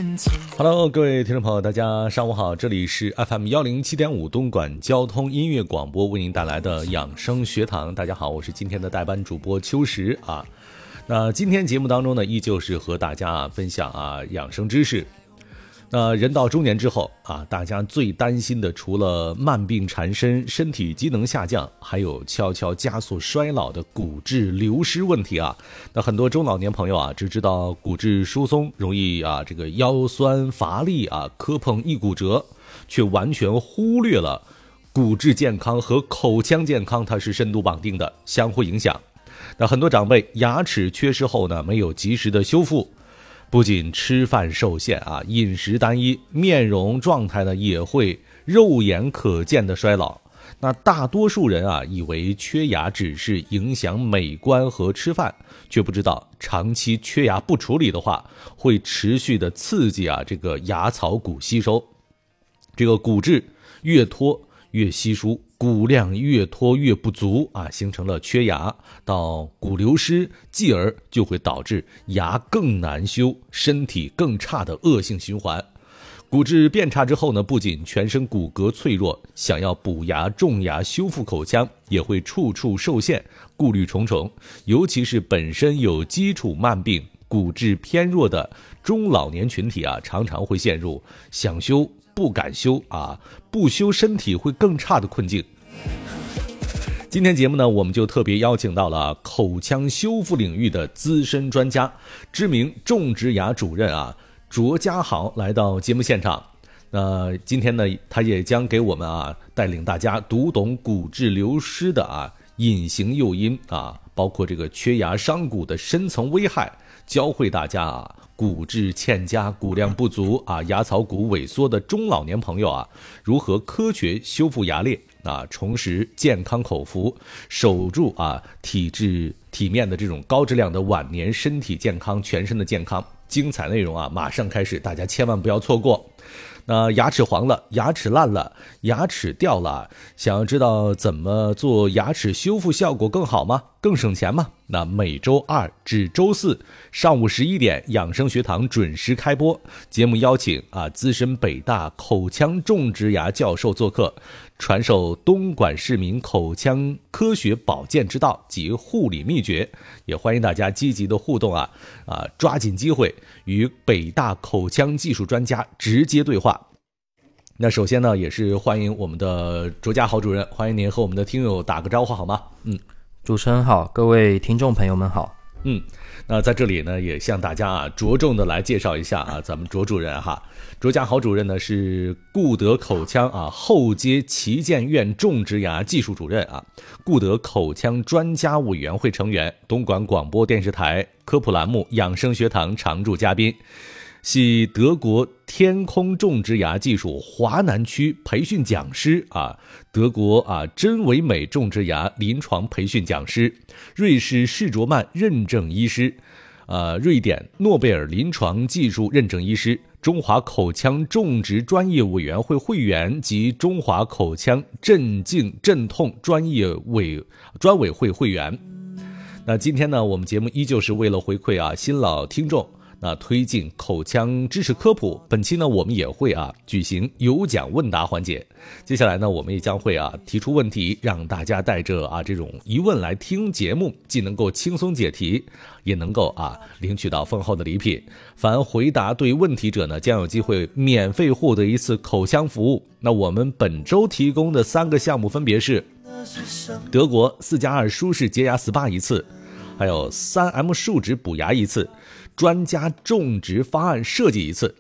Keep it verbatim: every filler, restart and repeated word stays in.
Hello， 各位听众朋友，大家上午好，这里是 F M 一零七点五 东莞交通音乐广播为您带来的养生学堂。大家好，我是今天的代班主播秋实啊。那今天节目当中呢，依旧是和大家啊分享啊养生知识。那人到中年之后啊，大家最担心的除了慢病缠身、身体机能下降，还有悄悄加速衰老的骨质流失问题啊。那很多中老年朋友啊，只知道骨质疏松容易啊这个腰酸乏力啊，磕碰易骨折，却完全忽略了骨质健康和口腔健康它是深度绑定的，相互影响。那很多长辈牙齿缺失后呢，没有及时的修复，不仅吃饭受限啊，饮食单一，面容状态呢也会肉眼可见的衰老。那大多数人啊，以为缺牙只是影响美观和吃饭，却不知道长期缺牙不处理的话，会持续的刺激啊这个牙槽骨吸收，这个骨质越脱越稀疏，骨量越脱越不足啊，形成了缺牙，到骨流失，继而就会导致牙更难修，身体更差的恶性循环。骨质变差之后呢，不仅全身骨骼脆弱，想要补牙种牙修复口腔也会处处受限，顾虑重重。尤其是本身有基础慢病、骨质偏弱的中老年群体啊，常常会陷入想修不敢修啊，不修身体会更差的困境。今天节目呢，我们就特别邀请到了口腔修复领域的资深专家，知名种植牙主任啊卓家豪来到节目现场。那今天呢，他也将给我们啊带领大家读懂骨质流失的啊隐形诱因啊，包括这个缺牙伤骨的深层危害，教会大家啊骨质欠佳、骨量不足啊、牙槽骨萎缩的中老年朋友啊，如何科学修复牙列啊，重拾健康口福，守住啊体质体面的这种高质量的晚年身体健康、全身的健康。精彩内容啊，马上开始，大家千万不要错过。那牙齿黄了，牙齿烂了，牙齿掉了，想要知道怎么做牙齿修复效果更好吗？更省钱吗？那每周二至周四上午十一点，养生学堂准时开播。节目邀请啊资深北大口腔种植牙教授做客，传授东莞市民口腔科学保健之道及护理秘诀。也欢迎大家积极的互动啊啊，抓紧机会与北大口腔技术专家直接对话。那首先呢，也是欢迎我们的卓家豪主任，欢迎您和我们的听友打个招呼好吗？嗯， 主持人好，各位听众朋友们好。 嗯，那在这里呢，也向大家啊着重的来介绍一下啊，咱们卓主任哈，卓家豪主任呢是顾德口腔啊后街旗舰院种植牙技术主任啊，顾德口腔专家委员会成员，东莞广播电视台科普栏目养生学堂常驻嘉宾，系德国天空种植牙技术华南区培训讲师啊，德国啊真维美种植牙临床培训讲师，瑞士士卓曼认证医师，呃，瑞典诺贝尔临床技术认证医师，中华口腔种植专业委员会会员及中华口腔镇静镇痛专业委专委会会员。那今天呢，我们节目依旧是为了回馈啊新老听众，那推进口腔知识科普，本期呢我们也会啊举行有奖问答环节。接下来呢，我们也将会啊提出问题，让大家带着啊这种疑问来听节目，既能够轻松解题，也能够啊领取到丰厚的礼品。凡回答对问题者呢，将有机会免费获得一次口腔服务。那我们本周提供的三个项目分别是德国四加二舒适洁牙 S P A 一次，还有 三 M 树脂补牙一次，专家种植方案设计一次。